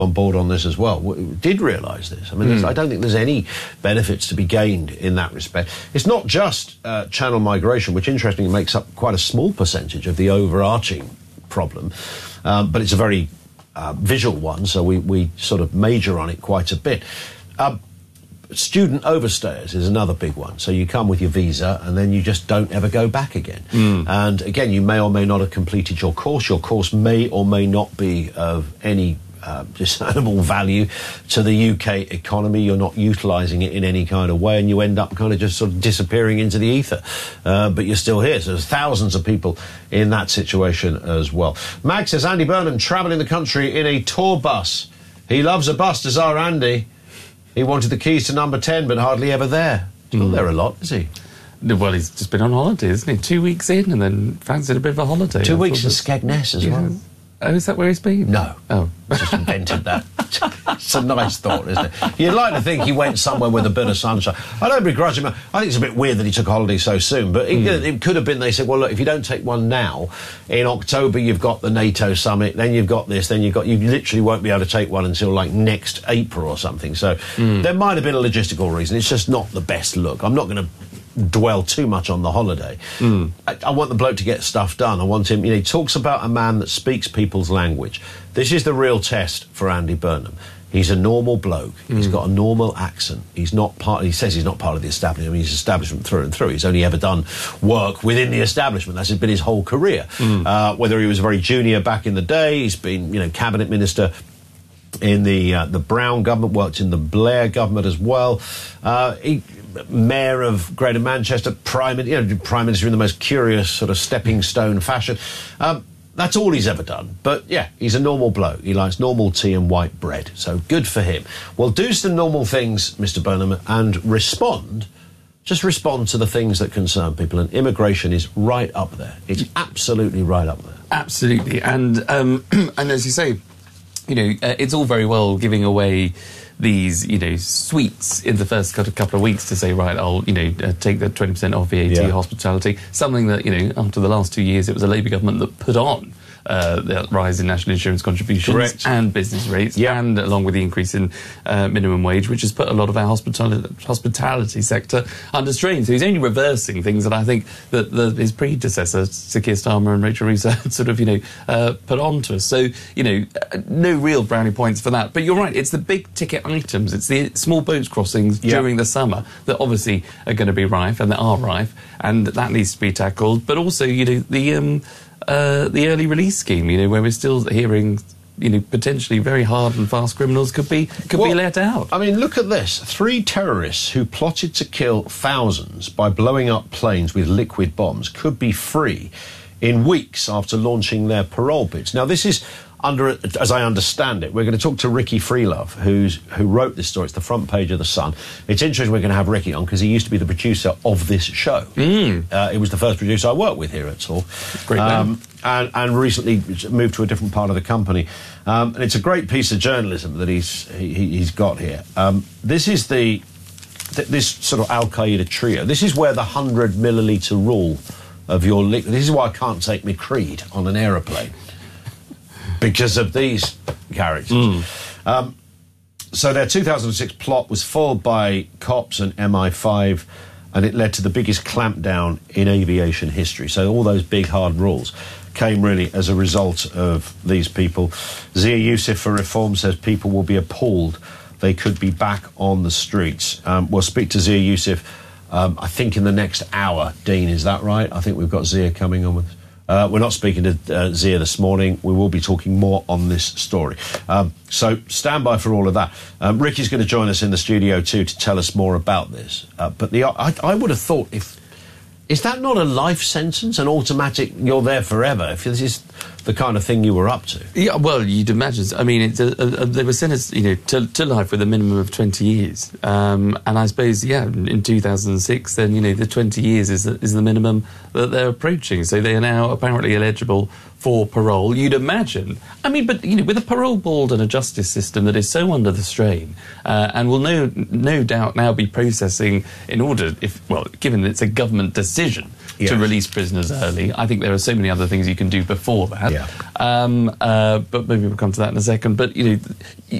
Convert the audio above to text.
on board on this as well, did realise this. I mean, I don't think there's any benefits to be gained in that respect. It's not just channel migration, which interestingly makes up quite a small percentage of the overarching problem, but it's a very visual one, so we sort of major on it quite a bit. Student overstayers is another big one. So you come with your visa and then you just don't ever go back again. And again, you may or may not have completed your course. Your course may or may not be of any discernible value to the UK economy. You're not utilising it in any kind of way, and you end up kind of just sort of disappearing into the ether. But you're still here. So there's thousands of people in that situation as well. Mag says, Andy Burnham travelling the country in a tour bus. He loves a bus, does our Andy. He wanted the keys to number 10, but hardly ever there. He's not there a lot, is he? Well, he's just been on holiday, isn't he? 2 weeks in and then fancied a bit of a holiday. 2 weeks in Skegness as well. Oh, is that where he's been? No. Oh. Just invented that. It's a nice thought, isn't it? You'd like to think he went somewhere with a bit of sunshine. I don't begrudge him. I think it's a bit weird that he took a holiday so soon, but it could have been, they said, well, look, if you don't take one now, in October you've got the NATO summit, then you've got this, then you literally won't be able to take one until like next April or something. So there might have been a logistical reason. It's just not the best look. I'm not going to dwell too much on the holiday. I want the bloke to get stuff done. I want him, he talks about a man that speaks people's language. This is the real test for Andy Burnham. He's a normal bloke. He's got a normal accent. He's not part, he says he's not part of the establishment. I mean, he's establishment through and through. He's only ever done work within the establishment. That's been his whole career. Whether he was very junior back in the day, he's been, cabinet minister in the Brown government, worked in the Blair government as well. Mayor of Greater Manchester, Prime Minister in the most curious sort of stepping stone fashion. That's all he's ever done. But, yeah, he's a normal bloke. He likes normal tea and white bread. So good for him. Well, do some normal things, Mr. Burnham, and respond. Just respond to the things that concern people. And immigration is right up there. It's absolutely right up there. Absolutely. And as you say, it's all very well giving away these, sweets in the first couple of weeks to say, right, I'll, take the 20% off VAT hospitality. Something that, after the last 2 years, it was a Labour government that put on the rise in national insurance contributions and business rates, and along with the increase in minimum wage, which has put a lot of our hospitality sector under strain. So he's only reversing things that I think that his predecessor, Sir Keir Starmer and Rachel Reeves, had sort of, put on to us. So, no real brownie points for that. But you're right, it's the big ticket items. It's the small boats crossings during the summer that obviously are going to be rife, and that are rife, and that needs to be tackled. But also, the early release scheme, where we're still hearing, potentially very hard and fast criminals could be let out. I mean, look at this. 3 terrorists who plotted to kill thousands by blowing up planes with liquid bombs could be free in weeks after launching their parole bids. Now, this is as I understand it, we're going to talk to Ricky Freelove, who wrote this story. It's the front page of The Sun. It's interesting we're going to have Ricky on because he used to be the producer of this show. He was the first producer I worked with here at Saw. Great man. And recently moved to a different part of the company. And it's a great piece of journalism that he's got here. This is this sort of Al-Qaeda trio. This is where the 100 millilitre rule of your liquid... This is why I can't take me Creed on an aeroplane. Because of these characters. So their 2006 plot was foiled by cops and MI5, and it led to the biggest clampdown in aviation history. So all those big, hard rules came really as a result of these people. Zia Youssef for Reform says people will be appalled. They could be back on the streets. We'll speak to Zia Youssef, I think, in the next hour. Dean, is that right? I think we've got Zia coming on with us. We're not speaking to Zia this morning. We will be talking more on this story. So stand by for all of that. Ricky's going to join us in the studio too to tell us more about this. But I would have thought, is that not a life sentence, an automatic, you're there forever, if this is the kind of thing you were up to? Yeah, well, you'd imagine. I mean, they were sentenced, to life with a minimum of 20 years. And I suppose, in 2006, then, the 20 years is the minimum that they're approaching. So they are now apparently eligible for parole. You'd imagine. I mean, but, with a parole board and a justice system that is so under the strain, and will no doubt now be processing in order, given it's a government decision, Yes. to release prisoners early. I think there are so many other things you can do before that. Yeah. But maybe we'll come to that in a second. But,